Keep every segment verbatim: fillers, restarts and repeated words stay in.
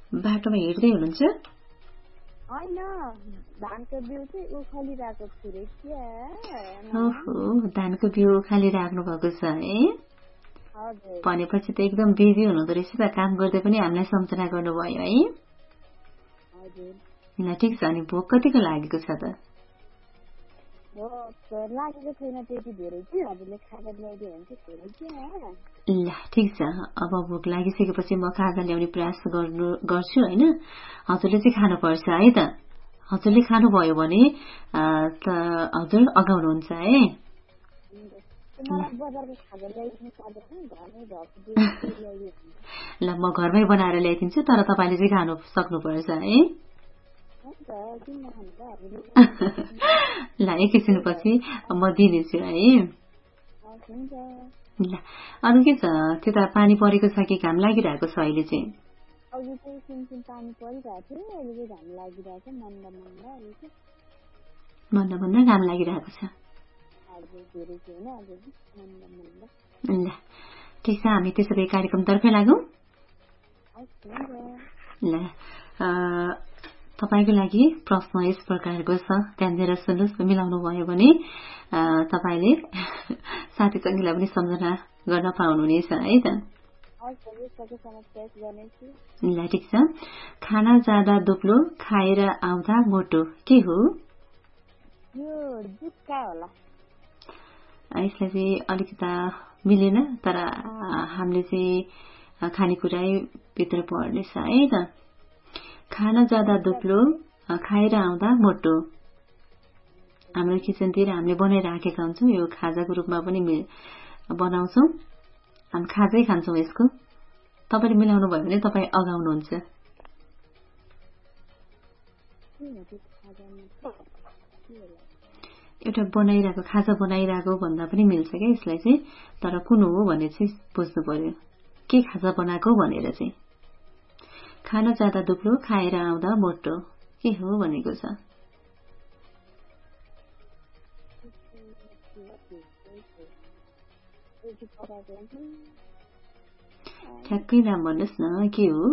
बाटोमा हिँड्दै हुनुहुन्छ? होइन, धानको बिउ चाहिँ उखालिरहेको छु रे क्या। ओहो, धानको बिउ उखालिराख्नु भएको छ है? हजुर। भनेपछि त एकदम बिजी हुनुहुँदो रहेछ त, काम गर्दै पनि हामीलाई सम्झना गर्नुभयो है? हजुर। ल ठिक छ, अनि भोक कतिको लागेको छ त? लागेको छैन त्यति धेरै कि हजुरले खाजा ल्याइदियो भने चाहिँ धेरै क्या। ल ठिक छ, अब भोक लागिसकेपछि म खाजा ल्याउने प्रयास गर्नु गर्छु होइन? हजुरले चाहिँ खानुपर्छ है त। हजुरले खानुभयो भने हजुर अगाउनुहुन्छ है? ल म घरमै बनाएर ल्याइदिन्छु, तर तपाईँले चाहिँ खानु सक्नुपर्छ है? ल एकैछिनपछि म दिनेछु है? ल अरू के छ, त्यता पानी परेको छ कि घाम लागिरहेको छ अहिले चाहिँ? मन्द मन्द घाम लागिरहेको छ। ल ठिक छ, हामी त्यसो भए कार्यक्रमतर्फै लागौँ। ल तपाईको लागि प्रश्न यस प्रकारको छ, ध्यान दिएर सुन्नुहोस्। मिलाउनु भयो भने तपाईँले साथी सङ्गीलाई पनि सम्झना गर्न पाउनुहुनेछ है त। ल ठिक छ, खाना जाँदा दुब्लो खाएर आउँदा मोटो के हो? यसलाई चाहिँ अलिकता मिलेन, तर हामीले चाहिँ खानेकुरै भित्र पर्नेछ है त। खाना जाँदा दुब्लो खाएर आउँदा मोटो। हाम्रो किचनतिर हामीले बनाइराखेका हुन्छौँ, यो खाजाको रूपमा पनि बनाउँछौँ, हामी खाजै खान्छौँ यसको। तपाईँले मिलाउनु भयो भने तपाईँ अगाउनुहुन्छ। एउटा बनाइरहेको खाजा बनाइरहेको भन्दा पनि मिल्छ क्या यसलाई चाहिँ, तर कुन हो भने चाहिँ बुझ्नु पर्यो, के खाजा बनाएको भनेर चाहिँ। खाना जाँदा दुब्लो खाएर आउँदा मोटो के हो भनेको छ। ठ्याक्कै नाम भन्नुहोस् न, के हो?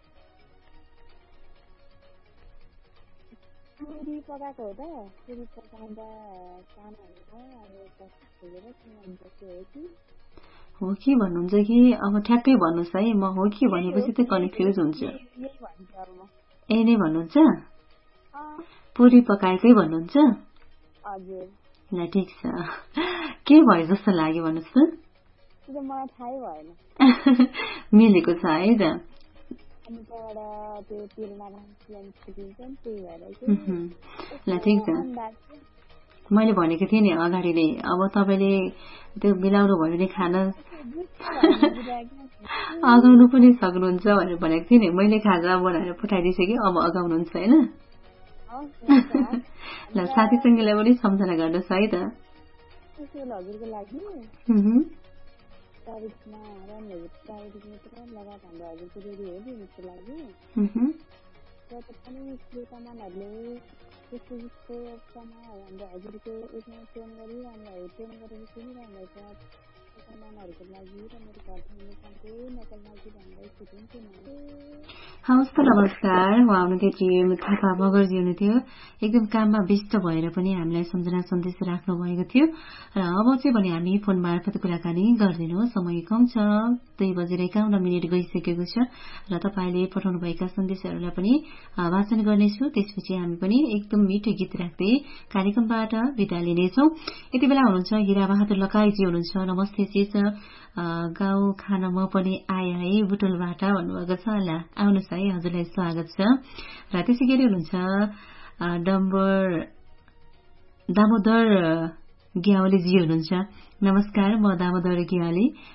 हो कि भन्नुहुन्छ कि अब ठ्याक्कै भन्नुहोस् है, म हो कि भनेपछि त कन्फ्युज हुन्छु। ए नै भन्नुहुन्छ? पुरी पकाएकै भन्नुहुन्छ? ल ठिक छ, के भयो जस्तो लाग्यो भन्नुहोस् त। मिलेको छ है त। ल ठिक छ, मैले भनेको थिएँ नि अगाडि नै, अब तपाईँले त्यो मिलाउनु भयो भने खाना अगाउनु पनि सक्नुहुन्छ भनेर भनेको थिएँ नि। मैले खाजा बनाएर पठाइदिइसकेँ, अब अगाउनुहुन्छ होइन? ल साथीसँगलाई पनि सम्झना गर्नुहोस् है त। हवस् त, नमस्कार। उहाँ हुनुहुन्थ्यो टिएम थापा मगरजी हुनुहुन्थ्यो। एकदम काममा व्यस्त भएर पनि हामीलाई सम्झना सन्देश राख्नु भएको थियो। र अब चाहिँ भने हामी फोन मार्फत कुराकानी गरिदिनु, समय कम छ, दुई बजेर एकाउन्न मिनट गइसकेको छ र तपाईँले पठाउनुभएका सन्देशहरूलाई पनि वाचन गर्नेछु। त्यसपछि हामी पनि एकदम मिठो गीत राख्दै कार्यक्रमबाट बिदा लिनेछौँ। यति बेला हुनुहुन्छ हिरा बहादुर लकाईजी हुनुहुन्छ। नमस्ते चिज, गाउँ खान म पनि आए है बुटोलबाट भन्नुभएको छ। ल आउनुहोस् है, हजुरलाई स्वागत छ। र त्यसै गरी हुनुहुन्छ डम्बर दामोदर ग्यावलीजी हुनुहुन्छ। नमस्कार, म दामोदर ग्यावली